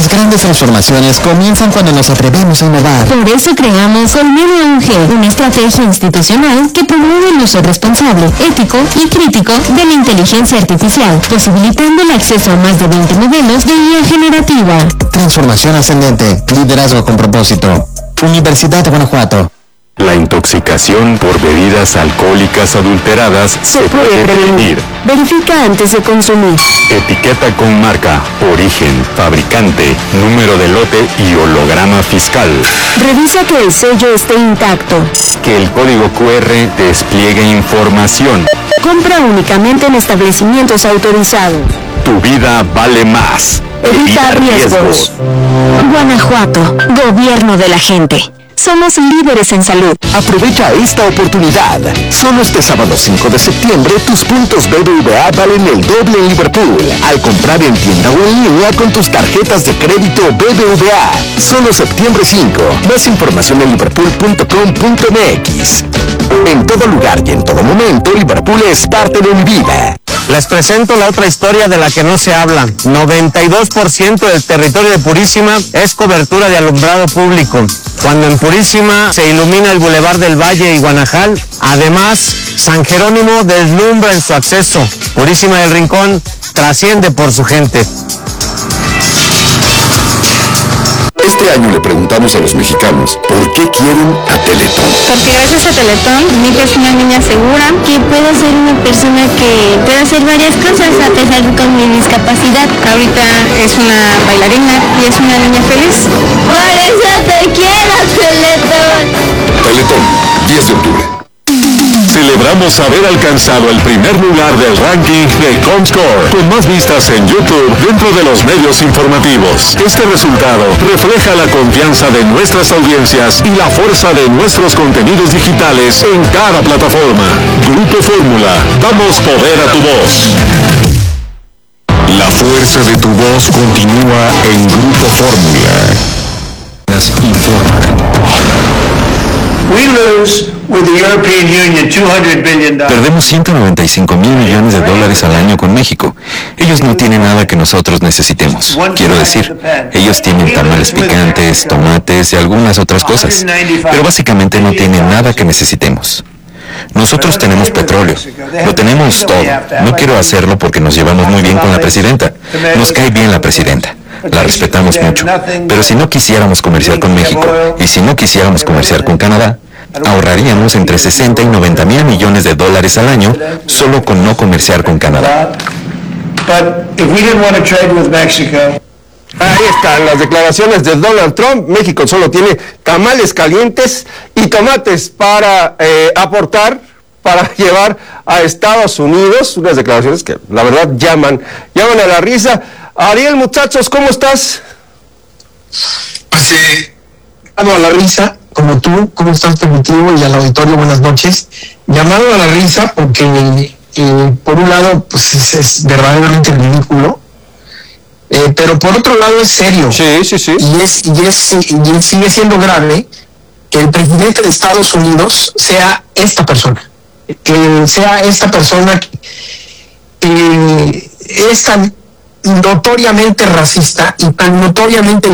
Las grandes transformaciones comienzan cuando nos atrevemos a innovar. Por eso creamos Colmena UG, una estrategia institucional que promueve el uso responsable, ético y crítico de la inteligencia artificial, posibilitando el acceso a más de 20 modelos de IA generativa. Transformación ascendente, liderazgo con propósito. Universidad de Guanajuato. La intoxicación por bebidas alcohólicas adulteradas se puede prevenir. Verifica antes de consumir. Etiqueta con marca, origen, fabricante, número de lote y holograma fiscal. Revisa que el sello esté intacto. Que el código QR despliegue información. Compra únicamente en establecimientos autorizados. Tu vida vale más. Evita riesgos. Guanajuato, gobierno de la gente. Somos líderes en salud. Aprovecha esta oportunidad. Solo este sábado 5 de septiembre, tus puntos BBVA valen el doble en Liverpool. Al comprar en tienda o en línea con tus tarjetas de crédito BBVA. Solo septiembre 5. Más información en liverpool.com.mx. En todo lugar y en todo momento, Liverpool es parte de mi vida. Les presento la otra historia de la que no se habla. 92% del territorio de Purísima es cobertura de alumbrado público. Cuando en Purísima se ilumina el Boulevard del Valle y Guanajal, además San Jerónimo deslumbra en su acceso. Purísima del Rincón trasciende por su gente. Este año le preguntamos a los mexicanos por qué quieren a Teletón. Porque gracias a Teletón, mi hija es una niña segura, que puedo ser una persona que puede hacer varias cosas a pesar de con mi discapacidad. Ahorita es una bailarina y es una niña feliz. Por eso te quiero, Teletón. Teletón, 10 de octubre. Celebramos haber alcanzado el primer lugar del ranking de Comscore, con más vistas en YouTube dentro de los medios informativos. Este resultado refleja la confianza de nuestras audiencias y la fuerza de nuestros contenidos digitales en cada plataforma. Grupo Fórmula, damos poder a tu voz. La fuerza de tu voz continúa en Grupo Fórmula. Informa. Perdemos $195 mil millones al año con México. Ellos no tienen nada que nosotros necesitemos. Quiero decir, ellos tienen tamales picantes, tomates y algunas otras cosas, pero básicamente no tienen nada que necesitemos. Nosotros tenemos petróleo, lo tenemos todo. No quiero hacerlo porque nos llevamos muy bien con la presidenta. Nos cae bien la presidenta. La respetamos mucho, pero si no quisiéramos comerciar con México y si no quisiéramos comerciar con Canadá, ahorraríamos entre 60 y 90 mil millones de dólares al año solo con no comerciar con Canadá. Ahí están las declaraciones de Donald Trump. México solo tiene tamales calientes y tomates para aportar, para llevar a Estados Unidos. Unas declaraciones que la verdad llaman a la risa. Ariel, muchachos, ¿cómo estás? Pues a la risa, como tú, ¿cómo estás, Primitivo? Y al auditorio, buenas noches. Llamado a la risa porque, por un lado, pues es verdaderamente ridículo, pero por otro lado es serio. Sí. Y sigue siendo grave que el presidente de Estados Unidos sea esta persona. Que sea esta persona que es tan notoriamente racista y tan notoriamente